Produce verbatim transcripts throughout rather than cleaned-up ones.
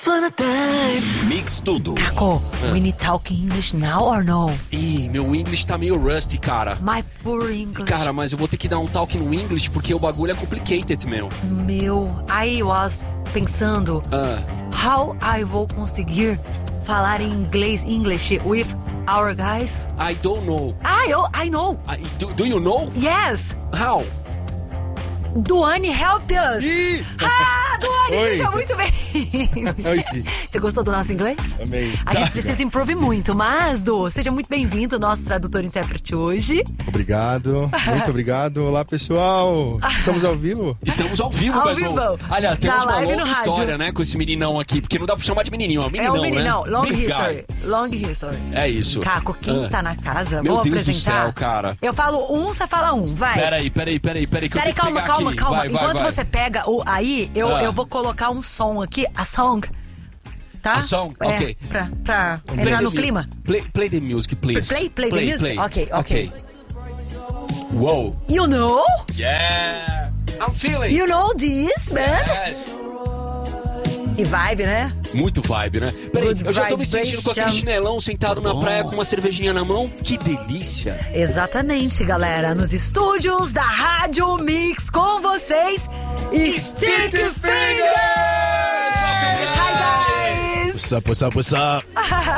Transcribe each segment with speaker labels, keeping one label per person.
Speaker 1: Once upon a time.
Speaker 2: Mix tudo.
Speaker 1: Caco,
Speaker 3: Ah.
Speaker 1: we need talk English now or no?
Speaker 3: Ih, meu English tá meio rusty, cara.
Speaker 1: My poor English.
Speaker 3: Cara, mas eu vou ter que dar um talk no English porque o bagulho é complicated, meu.
Speaker 1: Meu, I was pensando
Speaker 3: Ah.
Speaker 1: how I vou conseguir falar em inglês, English with our guys.
Speaker 3: I don't know.
Speaker 1: Ah, eu, I know.
Speaker 3: I, do, do you know?
Speaker 1: Yes.
Speaker 3: How?
Speaker 1: Duane, help us.
Speaker 4: Ih!
Speaker 1: Ah, Duane,
Speaker 4: Oi.
Speaker 1: seja muito bem.
Speaker 4: Oi.
Speaker 1: Você gostou do nosso inglês?
Speaker 4: Amei.
Speaker 1: A gente precisa improve muito, mas, Du, seja muito bem-vindo, nosso tradutor e intérprete hoje.
Speaker 4: Obrigado, muito obrigado. Olá, pessoal. Estamos ao vivo?
Speaker 3: Estamos ao vivo,
Speaker 1: Ao
Speaker 3: mas
Speaker 1: vivo.
Speaker 3: vamos- Aliás, temos
Speaker 1: Na
Speaker 3: uma
Speaker 1: live e
Speaker 3: longa
Speaker 1: no rádio.
Speaker 3: história, né, com esse meninão aqui, porque não dá pra chamar de menininho, é um
Speaker 1: É
Speaker 3: meninão,
Speaker 1: o meninão,
Speaker 3: né?
Speaker 1: long
Speaker 3: Big
Speaker 1: history.
Speaker 3: guy.
Speaker 1: Long history.
Speaker 3: É isso.
Speaker 1: Caco, quem
Speaker 3: Ah.
Speaker 1: tá na casa?
Speaker 3: Meu
Speaker 1: Vou
Speaker 3: Deus do
Speaker 1: apresentar.
Speaker 3: céu, cara.
Speaker 1: Eu falo um, você fala um, vai.
Speaker 3: Peraí, peraí, peraí, peraí, que eu
Speaker 1: Peraí,
Speaker 3: tenho que
Speaker 1: calma,
Speaker 3: pegar
Speaker 1: calma,
Speaker 3: aqui.
Speaker 1: calma.
Speaker 3: Vai, vai,
Speaker 1: Enquanto
Speaker 3: vai.
Speaker 1: você pega o aí, eu,
Speaker 3: Ah.
Speaker 1: eu vou colocar um som aqui, a song. Tá?
Speaker 3: A song,
Speaker 1: É,
Speaker 3: ok.
Speaker 1: Pra, pra
Speaker 3: Play
Speaker 1: entrar
Speaker 3: the
Speaker 1: no
Speaker 3: mu-
Speaker 1: clima.
Speaker 3: Play, play the music, please.
Speaker 1: Play, play the music? Ok, ok.
Speaker 3: Uou.
Speaker 1: You know?
Speaker 3: Yeah. I'm feeling.
Speaker 1: You know this, man?
Speaker 3: Yes.
Speaker 1: Que vibe, né?
Speaker 3: Muito vibe, né? Peraí,
Speaker 1: Good
Speaker 3: eu já tô me sentindo com aquele
Speaker 1: vibration.
Speaker 3: chinelão sentado na praia com uma cervejinha na mão. Que delícia.
Speaker 1: Exatamente, galera. Nos estúdios da Rádio Mix com vocês, Stick Fingers! Hi, guys!
Speaker 4: What's up, what's up, what's up?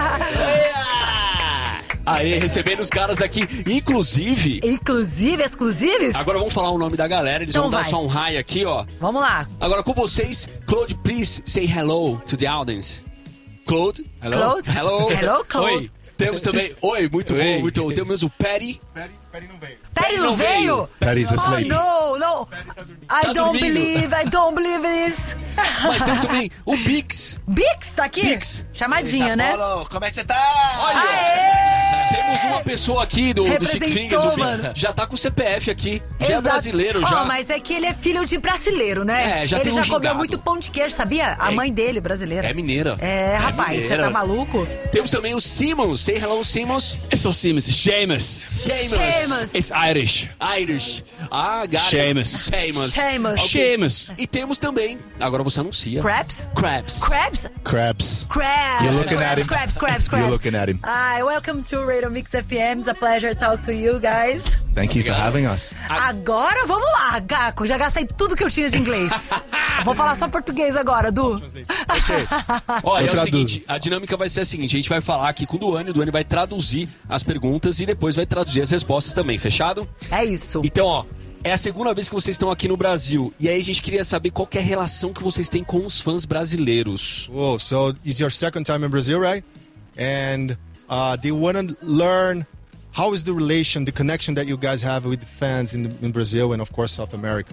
Speaker 3: Aê, recebendo os caras aqui. Inclusive,
Speaker 1: Inclusive, exclusives?
Speaker 3: agora vamos falar o nome da galera. Eles
Speaker 1: Então
Speaker 3: vão dar
Speaker 1: vai.
Speaker 3: só um hi aqui, ó.
Speaker 1: Vamos lá.
Speaker 3: Agora com vocês, Claude, please say hello to the audience. Claude, hello.
Speaker 1: Claude?
Speaker 3: Hello.
Speaker 1: Hello, Claude.
Speaker 3: Oi. Temos também, oi, muito bom, muito bom. Temos o Perry.
Speaker 4: Peri, Peri não veio.
Speaker 1: Perry
Speaker 3: não
Speaker 1: não veio?
Speaker 3: veio.
Speaker 4: Perry's
Speaker 1: Oh,
Speaker 4: asleep.
Speaker 1: no, no. I
Speaker 3: Tá
Speaker 1: don't
Speaker 3: dormindo.
Speaker 1: believe, I don't believe this.
Speaker 3: Mas temos também o Bix.
Speaker 1: Bix tá aqui?
Speaker 3: Bix.
Speaker 1: Chamadinha, né?
Speaker 2: Como é que você tá?
Speaker 3: Olha,
Speaker 1: Aê!
Speaker 3: temos uma pessoa aqui do, do Chick
Speaker 1: Representou,
Speaker 3: Fingers, o Bix.
Speaker 1: mano.
Speaker 3: Já tá com o C P F aqui. Já é
Speaker 1: Exato.
Speaker 3: brasileiro,
Speaker 1: Ó,
Speaker 3: já.
Speaker 1: mas é que ele é filho de brasileiro, né?
Speaker 3: É, já
Speaker 1: ele
Speaker 3: tem um
Speaker 1: já comeu
Speaker 3: gingado.
Speaker 1: muito pão de queijo, sabia? A
Speaker 3: É.
Speaker 1: mãe dele, brasileira.
Speaker 3: É mineira.
Speaker 1: É, rapaz, você
Speaker 3: mineira.
Speaker 1: tá maluco?
Speaker 3: Temos também o Simmons. Say hello, Simmons.
Speaker 5: It's not Simmons, it's Seamus.
Speaker 1: Seamus.
Speaker 5: It's Irish.
Speaker 3: Irish. Ah, got it.
Speaker 5: Seamus.
Speaker 3: Seamus.
Speaker 1: Seamus.
Speaker 3: Ok.
Speaker 5: Seamus.
Speaker 3: E temos também, agora você anuncia.
Speaker 1: Crabs?
Speaker 3: Crabs.
Speaker 1: Crabs?
Speaker 4: Crabs.
Speaker 1: Crabs.
Speaker 4: You're looking
Speaker 1: crabs,
Speaker 4: at him.
Speaker 1: crabs, crabs, crabs.
Speaker 4: You're looking at him.
Speaker 1: Hi, welcome to Radio Mix F M. It's a pleasure to talk to you guys.
Speaker 4: Thank you for having us.
Speaker 1: Agora vamos lá, Gaco. Já gastei tudo que eu tinha de inglês. Vou falar só português agora, Du.
Speaker 3: Olha,
Speaker 4: Eu
Speaker 3: é o
Speaker 4: traduzo.
Speaker 3: seguinte, a dinâmica vai ser a seguinte, a gente vai falar aqui com o Duane, o Duane vai traduzir as perguntas e depois vai traduzir as respostas também, fechado?
Speaker 1: É isso.
Speaker 3: Então, ó, é a segunda vez que vocês estão aqui no Brasil. E aí a gente queria saber qual que é a relação que vocês têm com os fãs brasileiros.
Speaker 4: Whoa, so it's your second time in Brazil, right? And uh, they want to learn how is the relation, the connection that you guys have with the fans in, in Brazil and, of course, South America.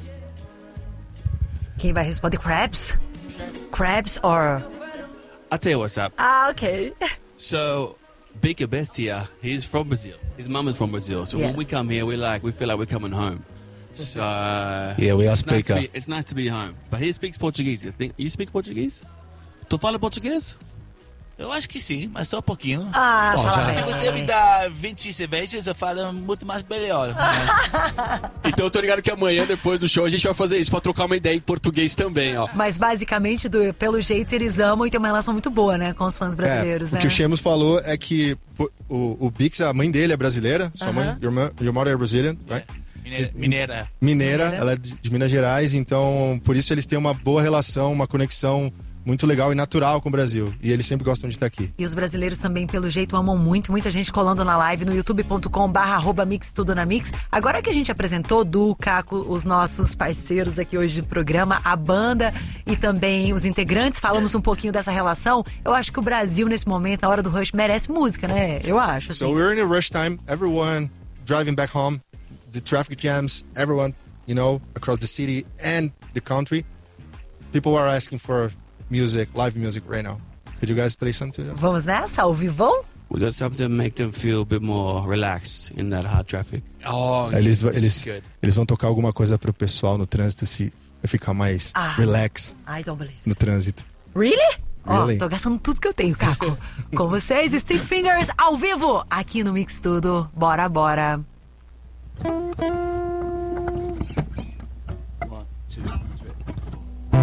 Speaker 1: Quem vai responder? Crabs? Crabs or...
Speaker 5: I'll tell you what's up.
Speaker 1: Ah, ok.
Speaker 5: So, Big Bestia, he's from Brazil. His mum is from Brazil. So
Speaker 1: Yes.
Speaker 5: when we come here, we like we feel like we're coming home. So
Speaker 4: Yeah, we all
Speaker 5: it's nice,
Speaker 4: speak
Speaker 5: to
Speaker 4: up.
Speaker 5: be, it's nice to be home. But he speaks Portuguese. You think you speak Portuguese? Tu fala português?
Speaker 2: Eu acho que sim, mas só um pouquinho.
Speaker 1: Ah,
Speaker 3: Ó,
Speaker 1: fala
Speaker 3: já-
Speaker 2: Se
Speaker 1: bem.
Speaker 2: você me dá vinte cervejas, eu falo muito mais melhor. Mas
Speaker 3: Então eu tô ligado que amanhã, depois do show, a gente vai fazer isso pra trocar uma ideia em português também, ó.
Speaker 1: Mas basicamente, Du, pelo jeito, eles amam e tem uma relação muito boa, né? Com os fãs brasileiros,
Speaker 4: é,
Speaker 1: né?
Speaker 4: O que o Seamus falou é que pô, o, o Bix, a mãe dele é brasileira. Sua mãe,
Speaker 1: Aham.
Speaker 4: your, mo- your mother é Brazilian, right?
Speaker 2: mineira, mineira.
Speaker 4: Mineira,
Speaker 1: Mineira.
Speaker 4: ela é de de Minas Gerais, então por isso eles têm uma boa relação, uma conexão muito legal e natural com o Brasil. E eles sempre gostam de estar aqui.
Speaker 1: E os brasileiros também, pelo jeito, amam muito. Muita gente colando na live no youtube ponto com barra arroba mix tudo na mix. Agora que a gente apresentou, Du, Caco, os nossos parceiros aqui hoje do programa, a banda e também os integrantes, falamos um pouquinho dessa relação. Eu acho que o Brasil, nesse momento, na hora do rush, merece música, né? Eu acho,
Speaker 4: So
Speaker 1: assim.
Speaker 4: we're in a rush time. Everyone driving back home, the traffic jams, everyone, you know, across the city and the country. People are asking for music, live music right now. Could you guys play something to us?
Speaker 1: Vamos nessa, ao vivão?
Speaker 5: We got something to make them feel a bit more relaxed in that hard traffic.
Speaker 3: Oh,
Speaker 4: Eles,
Speaker 3: this is
Speaker 4: eles,
Speaker 3: good.
Speaker 4: eles vão tocar alguma coisa pro pessoal no trânsito se ficar mais
Speaker 1: Ah.
Speaker 4: relax
Speaker 1: I don't believe.
Speaker 4: no trânsito.
Speaker 1: Really? Ó,
Speaker 4: Really?
Speaker 1: tô gastando tudo que eu tenho, Caco. Com vocês, Stick Fingers ao vivo, aqui no Mix Tudo. Bora, bora.